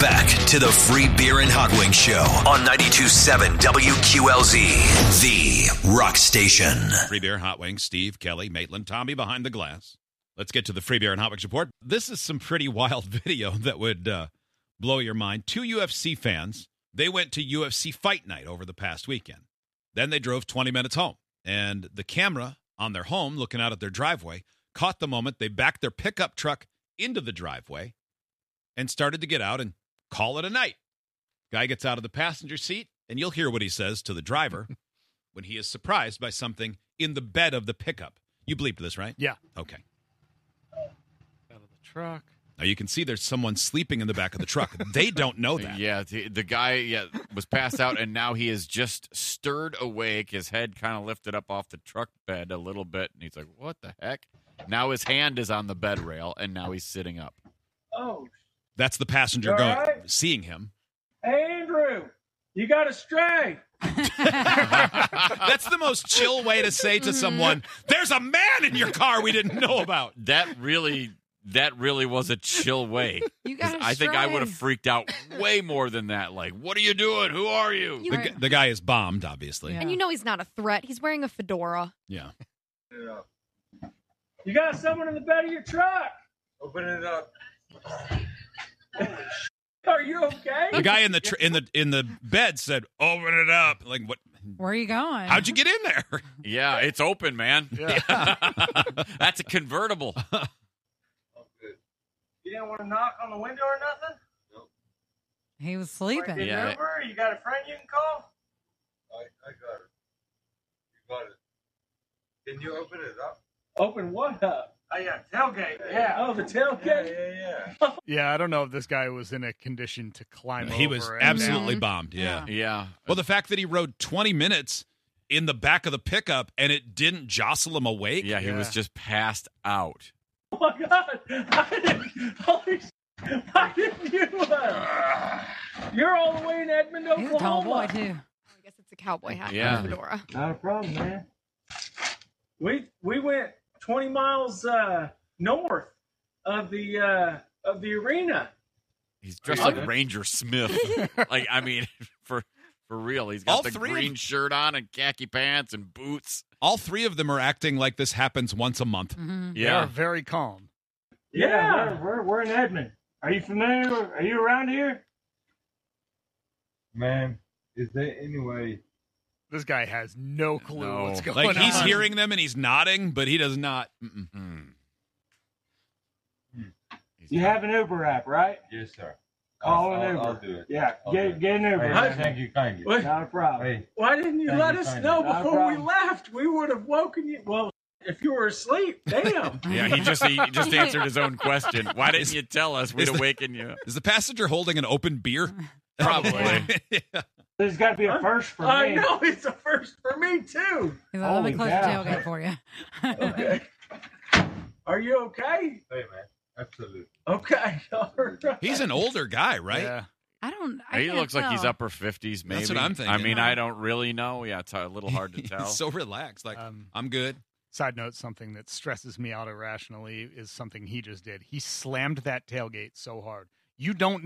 back to the Free Beer and Hot Wings Show on 92.7 WQLZ, the rock station. Free Beer, Hot Wings, Steve, Kelly, Maitland, Tommy behind the glass. Let's get to the Free Beer and Hot Wings report. This is some pretty wild video that would blow your mind. 2 UFC fans, they went to UFC Fight Night over the past weekend. Then they drove 20 minutes home. And the camera on their home, looking out at their driveway, caught the moment they backed their pickup truck into the driveway and started to get out and call it a night. Guy gets out of the passenger seat, and you'll hear what he says to the driver when he is surprised by something in the bed of the pickup. You bleeped this, right? Yeah. Okay. Out of the truck. Now, you can see there's someone sleeping in the back of the truck. They don't know that. Yeah, the guy was passed out, and now he is just stirred awake. His head kind of lifted up off the truck bed a little bit, and he's like, what the heck? Now his hand is on the bed rail, and now he's sitting up. Oh, That's the passenger You all going, right? seeing him. hey, Andrew, you got a stray. That's the most chill way to say to someone, there's a man in your car we didn't know about. That really was a chill way. You got I think I would have freaked out way more than that. Like, what are you doing? Who are you? The guy is bombed, obviously. Yeah. And you know he's not a threat. He's wearing a fedora. Yeah. You got someone in the bed of your truck. Open it up. Are you okay? The guy in the bed said, "Open it up." Like, what? Where are you going? How'd you get in there? Yeah, it's open, man. Yeah. That's a convertible. Oh, good. You didn't want to knock on the window or nothing? He was sleeping. Get Yeah. over? You got a friend you can call? I got it. You got it. Can you open it up? Open what up? Oh, yeah, tailgate. Yeah. Oh, the tailgate? Yeah. Yeah, I don't know if this guy was in a condition to climb over. He was and absolutely down. bombed. Yeah. Yeah. Well, the fact that he rode 20 minutes in the back of the pickup and it didn't jostle him awake. Yeah, he was just passed out. Oh, my God. Holy shit. How did you? You're all the way in Edmond, He's a tall boy, Oklahoma. too. I guess it's a cowboy hat. Yeah. And a fedora. Not a problem, man. We went 20 miles north of the arena. He's dressed like Ranger Smith. Like, I mean, for real. He's got All the three green shirt on and khaki pants and boots. All three of them are acting like this happens once a month. Mm-hmm. They are very calm. Yeah, we're in Edmond. Are you familiar? Are you around here? Man, is there any way? This guy has no clue No. what's going Like, on. he's hearing them and he's nodding, but he does not. Mm-mm. You have an Uber app, right? Yes, sir. Call an Uber. I'll do it. Yeah, I'll get do it. an Uber. Hey, thank you kindly. Not a problem. Hey, Why didn't you Thank let you us kindly. know Not a before we problem. left? We would have woken you. Well, if you were asleep, damn. Yeah, he just answered his own question. Why didn't you tell us? We'd awaken you. Is the passenger holding an open beer? Probably. Yeah. There's got to be a first for me. I know, it's a first for me, too. He's like, let me Holy close the cow. tailgate for you. Okay. Are you okay? hey, man. Absolutely. Okay. All right. He's an older guy, right? Yeah. I He can't looks like he's tell. upper 50s, maybe. That's what I'm thinking. I mean, I don't really know. Yeah, it's a little hard to tell. He's so relaxed. Like, I'm good. Side note, something that stresses me out irrationally is something he just did. He slammed that tailgate so hard. You don't